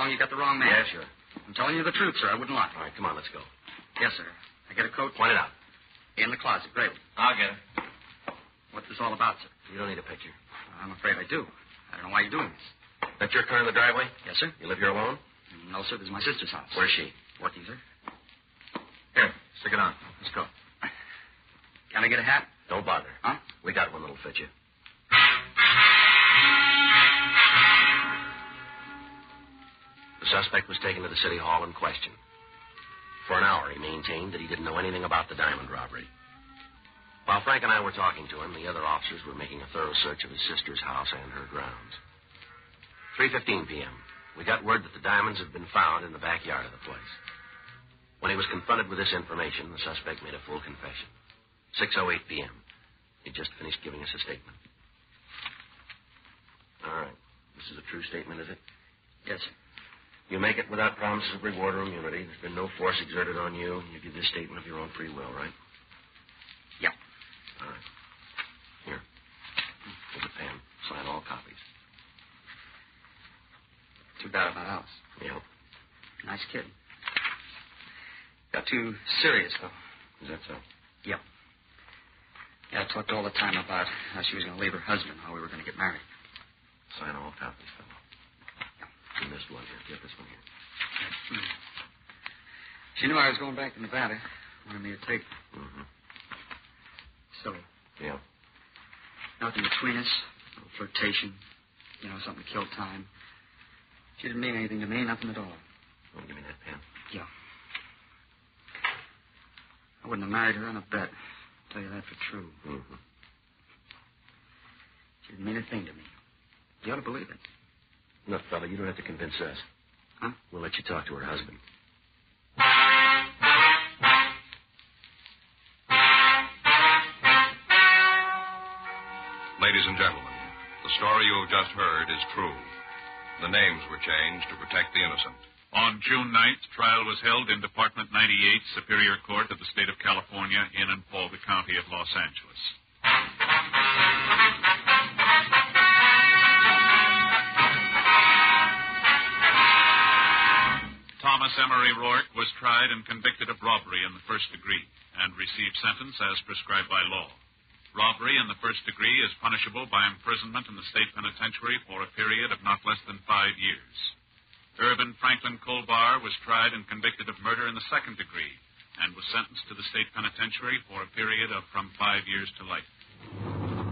telling you got the wrong man. Yeah, sure. I'm telling you the truth, sir. I wouldn't lie. All right, come on, let's go. Yes, sir. I get a coat? Point it out. In the closet. Great. I'll get it. What's this all about, sir? You don't need a picture. I'm afraid I do. I don't know why you're doing this. That's your car in the driveway? Yes, sir. You live here alone? No, sir. This is my sister's house. Where's she? Working, sir. Here, stick it on. Let's go. Can I get a hat? Don't bother. Huh? We got one that'll fit you. The suspect was taken to the city hall and questioned. For an hour, he maintained that he didn't know anything about the diamond robbery. While Frank and I were talking to him, the other officers were making a thorough search of his sister's house and her grounds. 3:15 p.m., we got word that the diamonds had been found in the backyard of the place. When he was confronted with this information, the suspect made a full confession. 6:08 p.m., he just finished giving us a statement. All right. This is a true statement, is it? Yes, sir. You make it without promises of reward or immunity. There's been no force exerted on you. You give this statement of your own free will, right? Yeah. All right. Here. Here's a pen. Sign all copies. Too bad about Alice. Yeah. Nice kid. Got too serious, though. Is that so? Yep. Yeah, I talked all the time about how she was going to leave her husband, how we were going to get married. Sign all copies, fellow. You missed one here. Get this one here. She knew I was going back to Nevada. Wanted me to take her. Mm-hmm. Silly. Yeah. Nothing between us. No flirtation. You know, something to kill time. She didn't mean anything to me, nothing at all. Want to give me that pen? Yeah. I wouldn't have married her on a bet. I'll tell you that for true. Mm-hmm. She didn't mean a thing to me. You ought to believe it. Look, fella, you don't have to convince us. Huh? We'll let you talk to her husband. Ladies and gentlemen, the story you have just heard is true. The names were changed to protect the innocent. On June 9th, trial was held in Department 98, Superior Court of the State of California, in and for the County of Los Angeles. Thomas Emery Rourke was tried and convicted of robbery in the first degree and received sentence as prescribed by law. Robbery in the first degree is punishable by imprisonment in the state penitentiary for a period of not less than 5 years. Irvin Franklin Colbar was tried and convicted of murder in the second degree and was sentenced to the state penitentiary for a period of from 5 years to life.